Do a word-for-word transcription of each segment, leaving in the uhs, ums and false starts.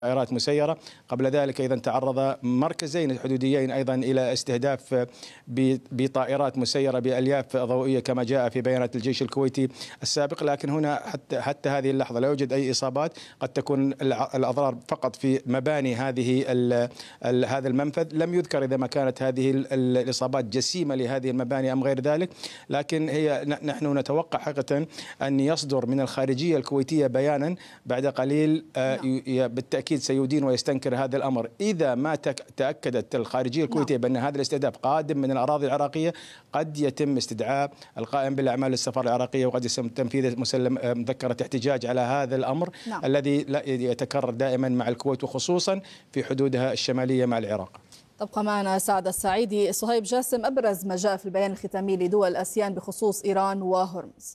طائرات مسيرة. قبل ذلك أيضا تعرض مركزين حدوديين أيضا إلى استهداف بطائرات مسيرة بألياف ضوئية كما جاء في بيانات الجيش الكويتي السابق، لكن هنا حتى حتى هذه اللحظة لا يوجد أي إصابات. قد تكون الأضرار فقط في مباني هذه هذا المنفذ. لم يذكر إذا ما كانت هذه الإصابات جسيمة لهذه المباني أم غير ذلك، لكن هي نحن نتوقع حقيقة أن يصدر من الخارجية الكويتية بيانا بعد قليل بالتأكيد سيدين ويستنكر هذا الأمر. إذا ما تأكدت الخارجية الكويتية بأن هذا الاستهداف قادم من الأراضي العراقية، قد يتم استدعاء القائم بالأعمال السفارة العراقية، وقد يتم تنفيذ مسلم مذكرة احتجاج على هذا الأمر نعم. الذي يتكرر دائما مع الكويت وخصوصا في حدودها الشمالية مع العراق. تبقى معنا سعد السعيدي. صهيب جاسم، أبرز ما جاء في البيان الختامي لدول آسيان بخصوص إيران وهرمز.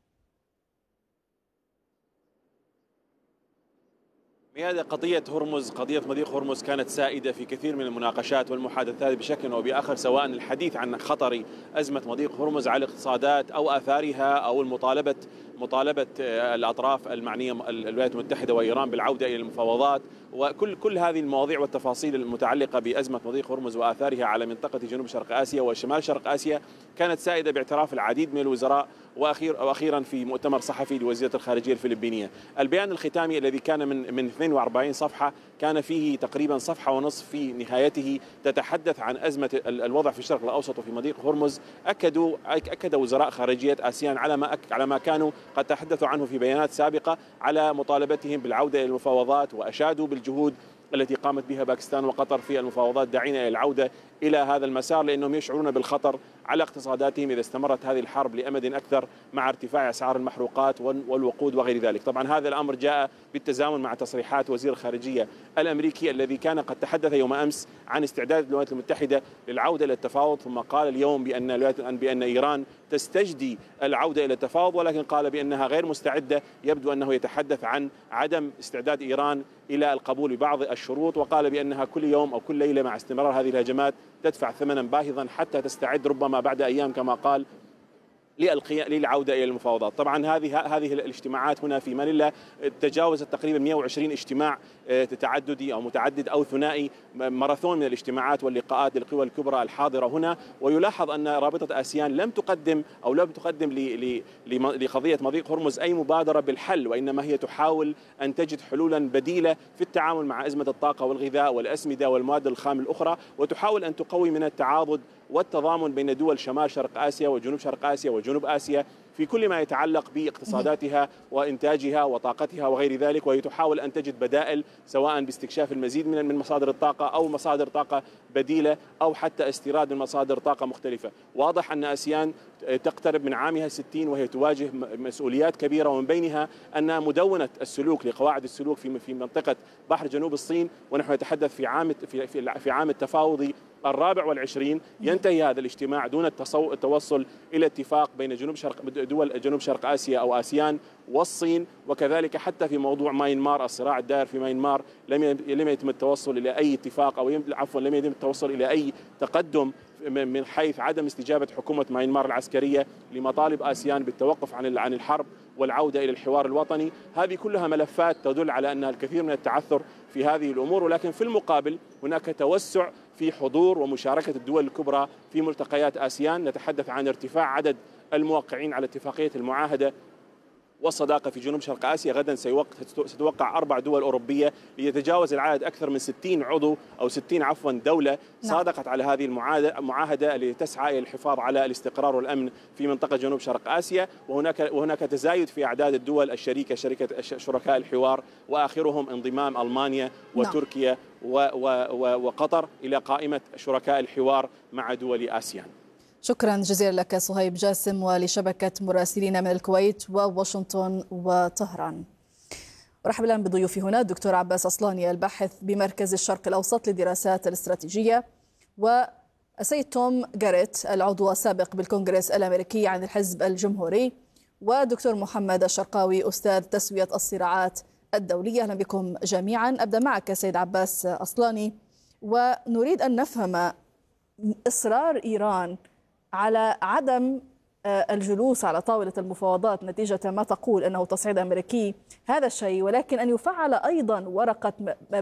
هذه قضية هرمز، قضية مضيق هرمز كانت سائدة في كثير من المناقشات والمحادثات بشكل أو بآخر، سواء الحديث عن خطر أزمة مضيق هرمز على الاقتصادات أو آثارها أو المطالبة مطالبة الأطراف المعنية الولايات المتحدة وإيران بالعودة إلى المفاوضات، وكل كل هذه المواضيع والتفاصيل المتعلقة بأزمة مضيق هرمز وآثارها على منطقة جنوب شرق آسيا وشمال شرق آسيا كانت سائدة باعتراف العديد من الوزراء، وأخير وأخيرا في مؤتمر صحفي لوزيرة الخارجية الفلبينية. البيان الختامي الذي كان من من اثنين وأربعين صفحة كان فيه تقريبا صفحة ونصف في نهايته تتحدث عن أزمة الوضع في الشرق الأوسط وفي مضيق هرمز. أكدوا أكد وزراء خارجية آسيان على ما على ما كانوا قد تحدثوا عنه في بيانات سابقة على مطالبتهم بالعودة إلى المفاوضات، وأشادوا بالجهود التي قامت بها باكستان وقطر في المفاوضات داعين إلى العودة إلى هذا المسار، لأنهم يشعرون بالخطر على اقتصاداتهم إذا استمرت هذه الحرب لأمد أكثر مع ارتفاع أسعار المحروقات والوقود وغير ذلك. طبعا هذا الأمر جاء بالتزامن مع تصريحات وزير الخارجية الأمريكي الذي كان قد تحدث يوم أمس عن استعداد الولايات المتحدة للعودة إلى التفاوض، ثم قال اليوم بأن بأن إيران تستجدي العودة إلى التفاوض، ولكن قال بأنها غير مستعدة. يبدو أنه يتحدث عن عدم استعداد إيران إلى القبول ببعض الشروط، وقال بأنها كل يوم أو كل ليلة مع استمرار هذه الهجمات تدفع ثمنا باهظا حتى تستعد ربما بعد أيام كما قال للعودة إلى المفاوضات. طبعا هذه هذه الاجتماعات هنا في مانيلا تجاوزت تقريبا مئة وعشرين اجتماع تعددي أو متعدد أو ثنائي، ماراثون من الاجتماعات واللقاءات للقوى الكبرى الحاضرة هنا. ويلاحظ أن رابطة آسيان لم تقدم أو لم تقدم لقضية مضيق هرمز أي مبادرة بالحل، وإنما هي تحاول أن تجد حلولا بديلة في التعامل مع أزمة الطاقة والغذاء والأسمدة والمواد الخام الأخرى، وتحاول أن تقوي من التعاضد والتضامن بين دول شمال شرق آسيا وجنوب شرق آسيا وجنوب آسيا في كل ما يتعلق باقتصاداتها وإنتاجها وطاقتها وغير ذلك. وهي تحاول أن تجد بدائل سواء باستكشاف المزيد من من مصادر الطاقة أو مصادر طاقة بديلة أو حتى استيراد من مصادر طاقة مختلفة. واضح أن آسيان تقترب من عامها الستين وهي تواجه مسؤوليات كبيرة، ومن بينها أن مدونة السلوك لقواعد السلوك في في منطقة بحر جنوب الصين، ونحن نتحدث في عام في في عام التفاوضي الرابع والعشرين ينتهي هذا الاجتماع دون التوصل إلى اتفاق بين جنوب شرق دول جنوب شرق آسيا أو آسيان والصين. وكذلك حتى في موضوع ماينمار، الصراع الدائر في ماينمار، لم لم يتم التوصل إلى أي اتفاق أو عفوا لم يتم التوصل إلى أي تقدم من حيث عدم استجابة حكومة ماينمار العسكرية لمطالب آسيان بالتوقف عن عن الحرب والعودة إلى الحوار الوطني. هذه كلها ملفات تدل على أن الكثير من التعثر في هذه الأمور، ولكن في المقابل هناك توسع في حضور ومشاركة الدول الكبرى في ملتقيات آسيان. نتحدث عن ارتفاع عدد الموقعين على اتفاقية المعاهدة والصداقة في جنوب شرق آسيا. غدا ستوقع أربع دول أوروبية ليتجاوز العدد أكثر من ستين عضو أو ستين عفوا دولة صادقت على هذه المعاهدة التي تسعى إلى الحفاظ على الاستقرار والأمن في منطقة جنوب شرق آسيا. وهناك وهناك تزايد في أعداد الدول الشريكة شركة شركاء الحوار، وآخرهم انضمام ألمانيا وتركيا وقطر إلى قائمة شركاء الحوار مع دول آسيان. شكرا جزيلا لك صهيب جاسم ولشبكة مراسلين من الكويت وواشنطن وطهران. ورحب الآن بضيوفي هنا الدكتور عباس أصلاني الباحث بمركز الشرق الأوسط للدراسات الاستراتيجية، والسيد توم جاريت العضو السابق بالكونغرس الأمريكي عن الحزب الجمهوري، ودكتور محمد الشرقاوي أستاذ تسوية الصراعات الدولية. أهلا بكم جميعا. أبدأ معك سيد عباس أصلاني، ونريد أن نفهم إصرار إيران على عدم الجلوس على طاولة المفاوضات نتيجة ما تقول أنه تصعيد أمريكي هذا الشيء، ولكن أن يفعل أيضا ورقة